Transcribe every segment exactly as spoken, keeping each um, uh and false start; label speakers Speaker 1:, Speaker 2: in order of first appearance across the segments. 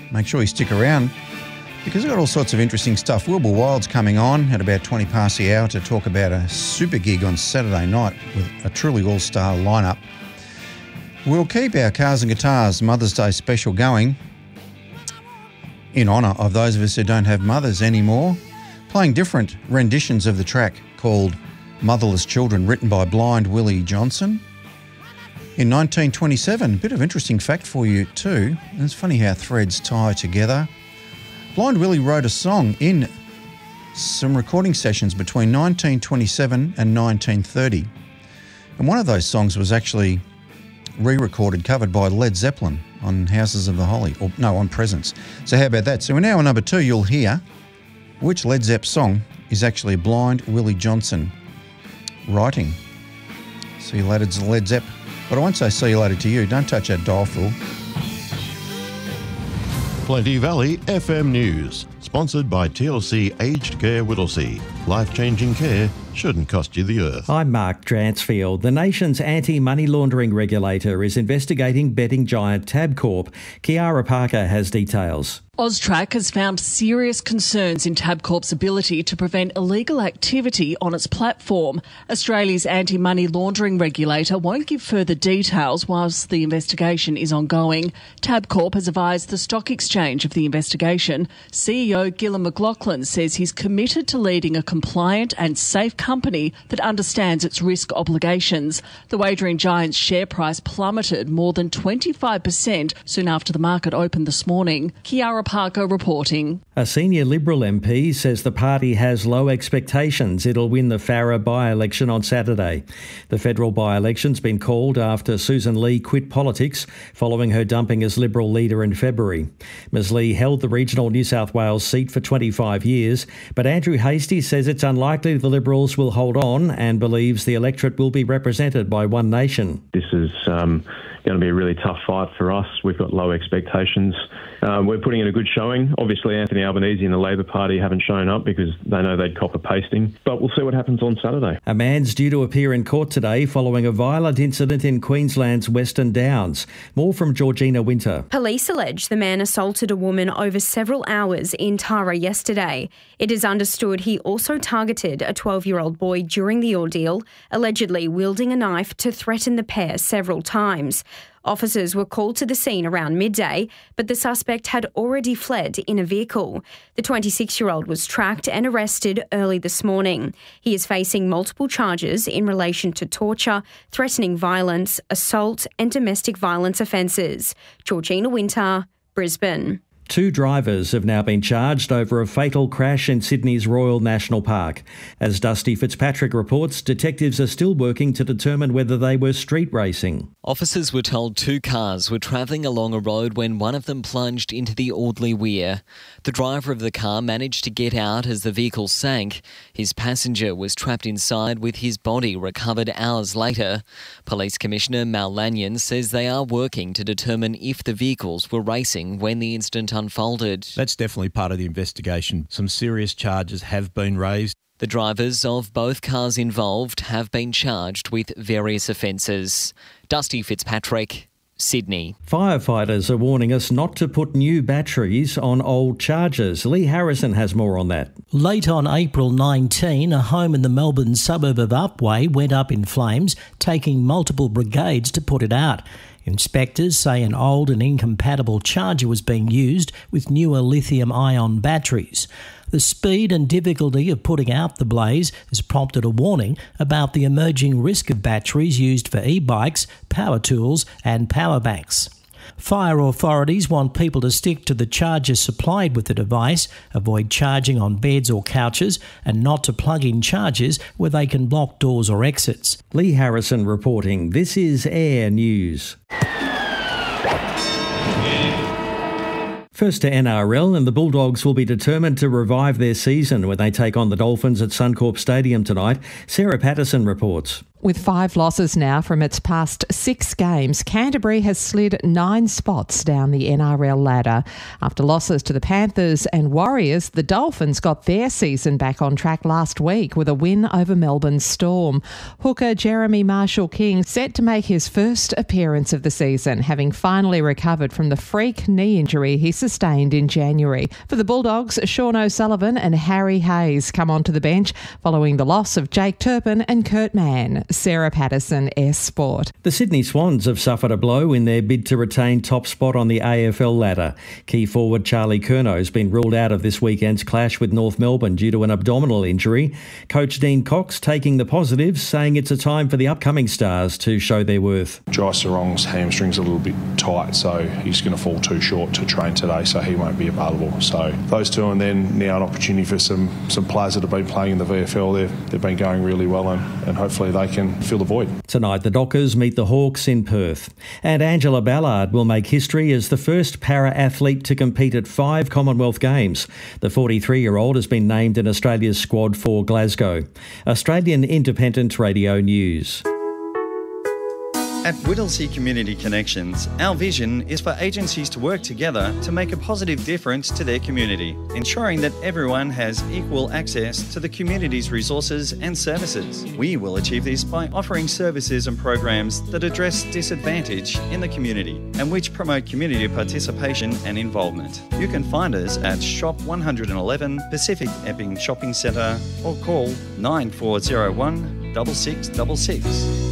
Speaker 1: make sure you stick around because we've got all sorts of interesting stuff. Wilbur Wild's coming on at about twenty past the hour to talk about a super gig on Saturday night with a truly all-star lineup. We'll keep our Cars and Guitars Mother's Day special going in honour of those of us who don't have mothers anymore, playing different renditions of the track called Motherless Children, written by Blind Willie Johnson. In nineteen twenty-seven, a bit of interesting fact for you too, and it's funny how threads tie together. Blind Willie wrote a song in some recording sessions between nineteen twenty-seven and nineteen thirty. And one of those songs was actually re-recorded, covered by Led Zeppelin on Houses of the Holy, or no, on Presence. So how about that? So now on number two, you'll hear which Led Zepp song is actually Blind Willie Johnson writing. See you later to Led Zepp. But I won't say see you later to you. Don't touch that dial, fool.
Speaker 2: Plenty Valley F M News, sponsored by T L C Aged Care Whittlesea. Life-changing care shouldn't cost you the earth.
Speaker 3: I'm Mark Dransfield. The nation's anti-money laundering regulator is investigating betting giant Tabcorp. Kiara Parker has details.
Speaker 4: AUSTRAC has found serious concerns in Tabcorp's ability to prevent illegal activity on its platform. Australia's anti-money laundering regulator won't give further details whilst the investigation is ongoing. Tabcorp has advised the stock exchange of the investigation. C E O Gillon McLachlan says he's committed to leading a compliant and safe company that understands its risk obligations. The wagering giant's share price plummeted more than twenty-five percent soon after the market opened this morning. Kiara Parker reporting.
Speaker 3: A senior Liberal M P says the party has low expectations it'll win the Farrer by-election on Saturday. The federal by-election's been called after Susan Lee quit politics following her dumping as Liberal leader in February. Ms Lee held the regional New South Wales seat for twenty-five years, but Andrew Hastie says it's unlikely the Liberals will hold on and believes the electorate will be represented by One Nation.
Speaker 5: This is um, going to be a really tough fight for us. We've got low expectations. Um, we're putting in a good showing. Obviously, Anthony Albanese and the Labor Party haven't shown up because they know they'd cop a pasting. But we'll see what happens on Saturday.
Speaker 3: A man's due to appear in court today following a violent incident in Queensland's Western Downs. More from Georgina Winter.
Speaker 6: Police allege the man assaulted a woman over several hours in Tara yesterday. It is understood he also targeted a twelve-year-old boy during the ordeal, allegedly wielding a knife to threaten the pair several times. Officers were called to the scene around midday, but the suspect had already fled in a vehicle. The twenty-six-year-old was tracked and arrested early this morning. He is facing multiple charges in relation to torture, threatening violence, assault and domestic violence offences. Georgina Winter, Brisbane.
Speaker 3: Two drivers have now been charged over a fatal crash in Sydney's Royal National Park. As Dusty Fitzpatrick reports, detectives are still working to determine whether they were street racing.
Speaker 7: Officers were told two cars were travelling along a road when one of them plunged into the Audley Weir. The driver of the car managed to get out as the vehicle sank. His passenger was trapped inside with his body recovered hours later. Police Commissioner Mal Lanyon says they are working to determine if the vehicles were racing when the incident unfolded.
Speaker 8: That's definitely part of the investigation. Some serious charges have been raised.
Speaker 7: The drivers of both cars involved have been charged with various offences. Dusty Fitzpatrick, Sydney.
Speaker 3: Firefighters are warning us not to put new batteries on old chargers. Lee Harrison has more on that.
Speaker 9: Late on April nineteenth, a home in the Melbourne suburb of Upwey went up in flames, taking multiple brigades to put it out. Inspectors say an old and incompatible charger was being used with newer lithium-ion batteries. The speed and difficulty of putting out the blaze has prompted a warning about the emerging risk of batteries used for e-bikes, power tools and power banks. Fire authorities want people to stick to the charger supplied with the device, avoid charging on beds or couches, and not to plug in chargers where they can block doors or exits.
Speaker 3: Lee Harrison reporting. This is Air News. First to N R L, and the Bulldogs will be determined to revive their season when they take on the Dolphins at Suncorp Stadium tonight. Sarah Patterson reports.
Speaker 10: With five losses now from its past six games, Canterbury has slid nine spots down the N R L ladder. After losses to the Panthers and Warriors, the Dolphins got their season back on track last week with a win over Melbourne Storm. Hooker Jeremy Marshall-King set to make his first appearance of the season, having finally recovered from the freak knee injury he sustained in January. For the Bulldogs, Sean O'Sullivan and Harry Hayes come onto the bench following the loss of Jake Turpin and Kurt Mann. Sarah Patterson, S Sport.
Speaker 3: The Sydney Swans have suffered a blow in their bid to retain top spot on the A F L ladder. Key forward Charlie Curnow has been ruled out of this weekend's clash with North Melbourne due to an abdominal injury. Coach Dean Cox taking the positives, saying it's a time for the upcoming stars to show their worth.
Speaker 11: Jai Sarong's hamstring's a little bit tight, so he's going to fall too short to train today, so he won't be available. So those two, and then now an opportunity for some, some players that have been playing in the V F L. They've, they've been going really well, and, and hopefully they can fill the void.
Speaker 3: Tonight, the Dockers meet the Hawks in Perth. And Angela Ballard will make history as the first para-athlete to compete at five Commonwealth Games. The forty-three-year-old has been named in Australia's squad for Glasgow. Australian Independent Radio News.
Speaker 12: At Whittlesea Community Connections, our vision is for agencies to work together to make a positive difference to their community, ensuring that everyone has equal access to the community's resources and services. We will achieve this by offering services and programs that address disadvantage in the community and which promote community participation and involvement. You can find us at Shop one eleven Pacific Epping Shopping Centre or call nine four zero one, six six six six.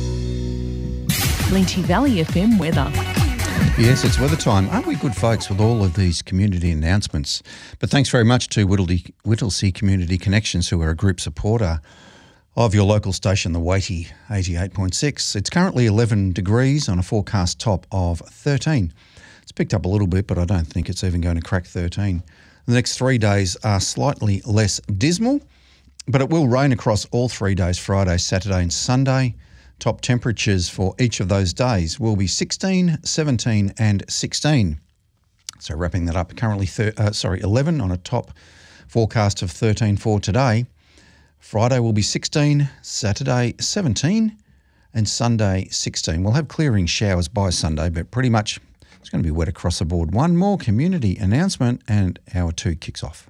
Speaker 4: Plenty Valley F M weather.
Speaker 1: Yes, it's weather time. Aren't we good folks with all of these community announcements? But thanks very much to Whittlesea, Whittlesea Community Connections, who are a group supporter of your local station, the Weighty eighty-eight point six. It's currently eleven degrees on a forecast top of thirteen. It's picked up a little bit, but I don't think it's even going to crack thirteen. The next three days are slightly less dismal, but it will rain across all three days, Friday, Saturday and Sunday. Top temperatures for each of those days will be sixteen, seventeen and sixteen. So wrapping that up, currently thir- uh, sorry, eleven on a top forecast of thirteen for today. Friday will be sixteen, Saturday seventeen and Sunday sixteen. We'll have clearing showers by Sunday, but pretty much it's going to be wet across the board. One more community announcement and hour two kicks off.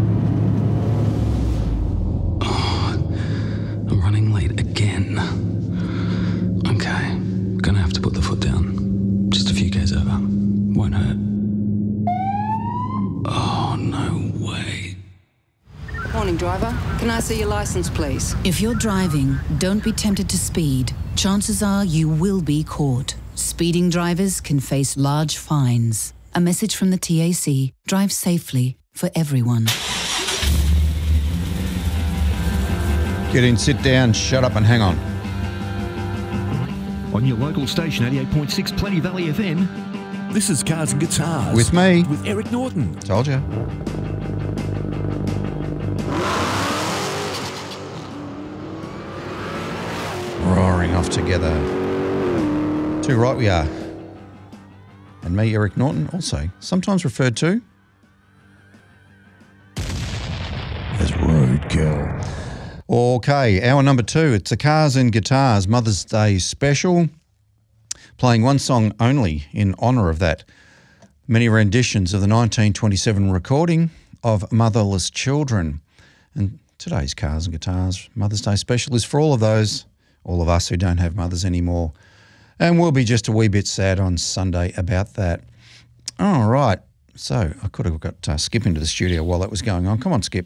Speaker 13: Oh, I'm running late again. Okay, gonna have to put the foot down. Just a few k's over. Won't hurt. Oh, no way.
Speaker 14: Morning, driver. Can I see your licence, please?
Speaker 15: If you're driving, don't be tempted to speed. Chances are you will be caught. Speeding drivers can face large fines. A message from the T A C. Drive safely for everyone.
Speaker 1: Get in, sit down, shut up and hang on.
Speaker 16: On your local station, eighty-eight point six Plenty Valley F M, this is Cars and Guitars.
Speaker 1: With me.
Speaker 16: With Eric Norton.
Speaker 1: Told you. Roaring off together. Too right we are. And me, Eric Norton, also sometimes referred to as Roadkill. Okay, hour number two. It's a Cars and Guitars Mother's Day special. Playing one song only in honour of that. Many renditions of the nineteen twenty-seven recording of Motherless Children. And today's Cars and Guitars Mother's Day special is for all of those, all of us who don't have mothers anymore. And we'll be just a wee bit sad on Sunday about that. All right. So I could have got uh, Skip into the studio while that was going on. Come on, Skip.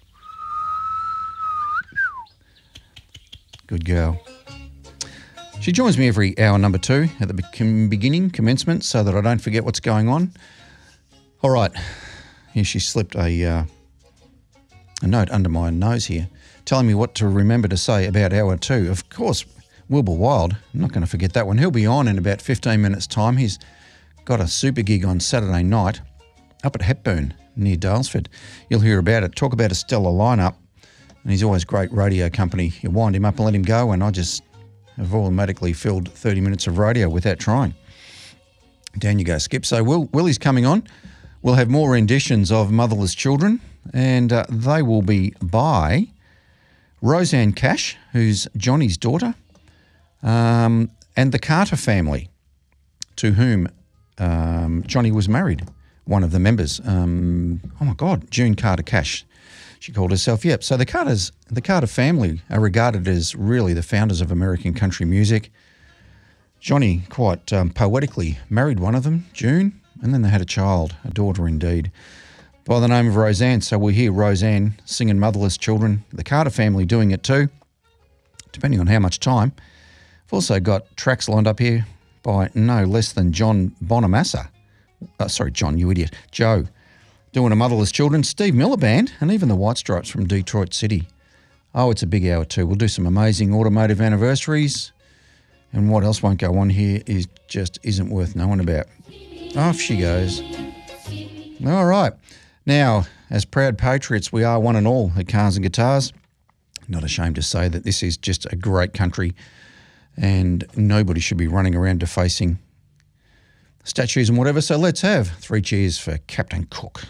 Speaker 1: Good girl. She joins me every hour number two at the be- beginning, commencement, so that I don't forget what's going on. All right. Here she slipped a, uh, a note under my nose here, telling me what to remember to say about hour two. Of course, Wilbur Wild, I'm not going to forget that one. He'll be on in about fifteen minutes' time. He's got a super gig on Saturday night up at Hepburn near Dalesford. You'll hear about it. Talk about a stellar lineup. And he's always great radio company. You wind him up and let him go, and I just have automatically filled thirty minutes of radio without trying. Down you go, Skip. So Will, Willie's coming on. We'll have more renditions of Motherless Children, and uh, they will be by Roseanne Cash, who's Johnny's daughter, Um, and the Carter family, to whom um, Johnny was married, one of the members. Um, oh, my God, June Carter Cash, she called herself. Yep, so the Carters, the Carter family are regarded as really the founders of American country music. Johnny quite um, poetically married one of them, June, and then they had a child, a daughter indeed, by the name of Roseanne. So we'll hear Roseanne singing Motherless Children, the Carter family doing it too, depending on how much time. I've also got tracks lined up here by no less than John Bonamassa. Uh, sorry, John, you idiot. Joe, doing a Motherless Children, Steve Miller Band, and even the White Stripes from Detroit City. Oh, it's a big hour too. We'll do some amazing automotive anniversaries. And what else won't go on here is just isn't worth knowing about. Off she goes. All right. Now, as proud patriots, we are one and all at Cars and Guitars. Not ashamed to say that this is just a great country and nobody should be running around defacing statues and whatever. So let's have three cheers for Captain Cook.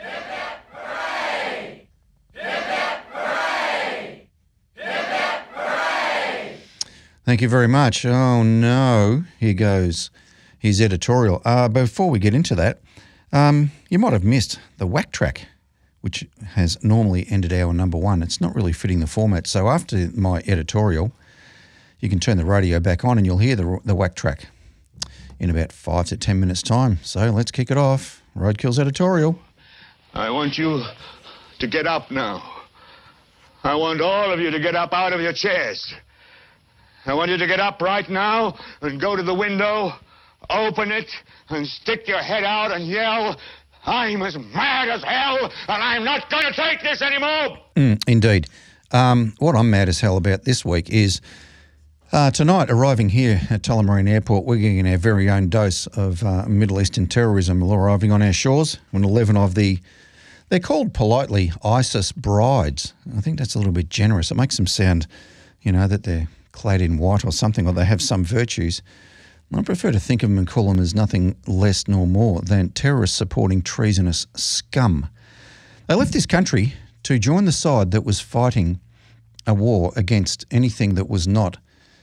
Speaker 1: Thank you very much. Oh, no. Here goes his editorial. Uh, before we get into that, um, you might have missed the whack track, which has normally ended our number one. It's not really fitting the format. So after my editorial, you can turn the radio back on and you'll hear the, the whack track in about five to ten minutes' time. So let's kick it off. Roadkill's editorial.
Speaker 17: I want you to get up now. I want all of you to get up out of your chairs. I want you to get up right now and go to the window, open it, and stick your head out and yell, I'm as mad as hell, and I'm not going to take this anymore.
Speaker 1: Mm, indeed. Um, what I'm mad as hell about this week is uh, tonight, arriving here at Tullamarine Airport, we're getting our very own dose of uh, Middle Eastern terrorism arriving on our shores. When eleven of the, they're called politely ISIS brides. I think that's a little bit generous. It makes them sound, you know, that they're clad in white or something, or they have some virtues. I prefer to think of them and call them as nothing less nor more than terrorist-supporting treasonous scum. They left this country to join the side that was fighting a war against anything that was not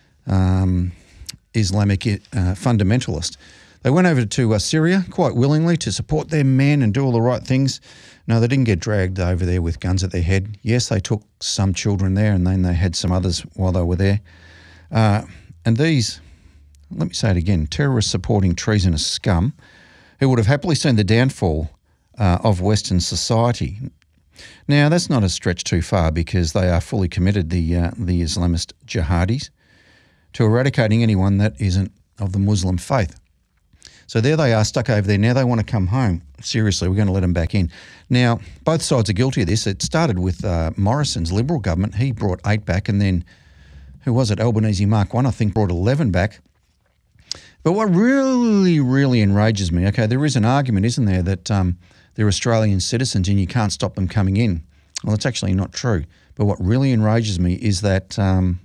Speaker 1: um, Islamic uh, fundamentalist. They went over to uh, Syria quite willingly to support their men and do all the right things. No, they didn't get dragged over there with guns at their head. Yes, they took some children there and then they had some others while they were there. Uh, and these, let me say it again, terrorist-supporting treasonous scum who would have happily seen the downfall uh, of Western society. Now, that's not a stretch too far because they are fully committed, the, uh, the Islamist jihadis, to eradicating anyone that isn't of the Muslim faith. So there they are, stuck over there. Now they want to come home. Seriously, we're going to let them back in. Now, both sides are guilty of this. It started with uh, Morrison's Liberal government. He brought eight back, and then, who was it? Albanese Mark One, I think, brought eleven back. But what really, really enrages me, okay, there is an argument, isn't there, that um, they're Australian citizens and you can't stop them coming in. Well, it's actually not true. But what really enrages me is that um,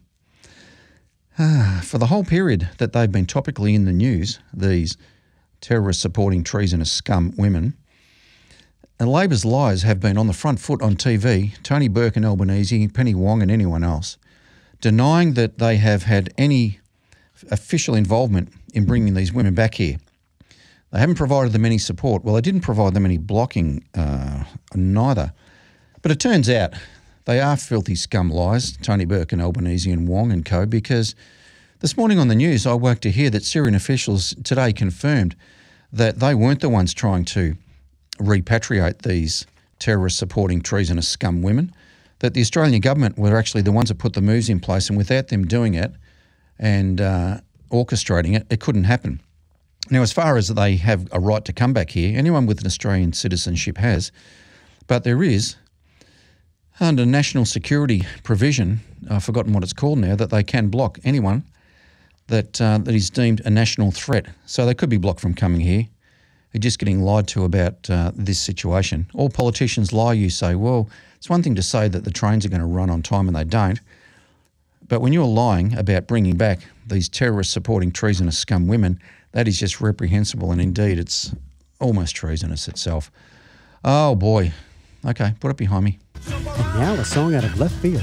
Speaker 1: uh, for the whole period that they've been topically in the news, these terrorist-supporting treasonous scum women, and Labor's lies have been on the front foot on T V, Tony Burke and Albanese, Penny Wong and anyone else, denying that they have had any official involvement in bringing these women back here. They haven't provided them any support. Well, they didn't provide them any blocking uh, neither. But it turns out they are filthy scum lies, Tony Burke and Albanese and Wong and co, because this morning on the news I woke to hear that Syrian officials today confirmed that they weren't the ones trying to repatriate these terrorist-supporting treasonous scum women, that the Australian government were actually the ones that put the moves in place, and without them doing it and uh, orchestrating it, it couldn't happen. Now, as far as they have a right to come back here, anyone with an Australian citizenship has, but there is, under national security provision, I've forgotten what it's called now, that they can block anyone that uh, that is deemed a national threat. So they could be blocked from coming here. They're just getting lied to about uh, this situation. All politicians lie, you say. Well, it's one thing to say that the trains are going to run on time and they don't. But when you're lying about bringing back these terrorist-supporting treasonous scum women, that is just reprehensible, and indeed it's almost treasonous itself. Oh, boy. Okay, put it behind me.
Speaker 18: And now a song out of left field,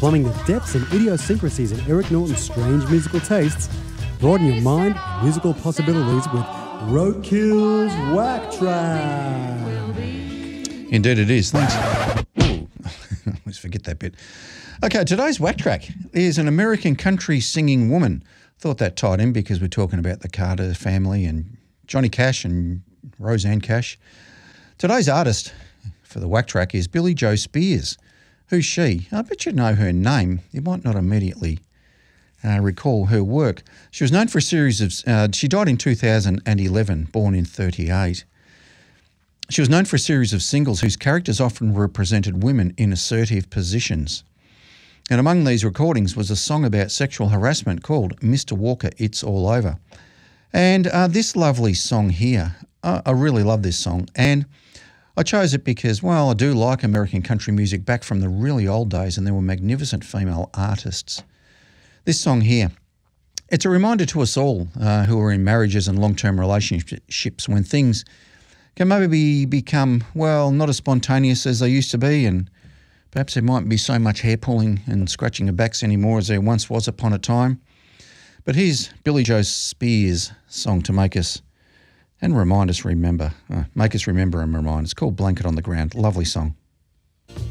Speaker 18: Plumbing the depths and idiosyncrasies of Eric Norton's strange musical tastes, broaden your mind and musical possibilities with Roadkill's Whack Track.
Speaker 1: Indeed it is. Thanks. Ooh. Let's forget that bit. Okay, today's Whack Track is an American country singing woman. Thought that tied in because we're talking about the Carter family and Johnny Cash and Roseanne Cash. Today's artist for the Whack Track is Billie Joe Spears. Who's she? I bet you know her name. You might not immediately uh, recall her work. She was known for a series of... Uh, she died in two thousand eleven, born in thirty-eight. She was known for a series of singles whose characters often represented women in assertive positions. And among these recordings was a song about sexual harassment called Mister Walker, It's All Over. And uh, this lovely song here, uh, I really love this song. And I chose it because, well, I do like American country music back from the really old days, and there were magnificent female artists. This song here, it's a reminder to us all uh, who are in marriages and long-term relationships when things can maybe become, well, not as spontaneous as they used to be, and perhaps there mightn't be so much hair pulling and scratching of backs anymore as there once was upon a time. But here's Billie Joe Spears' song to make us and remind us remember, uh, make us remember and remind. It's called Blanket on the Ground. Lovely song.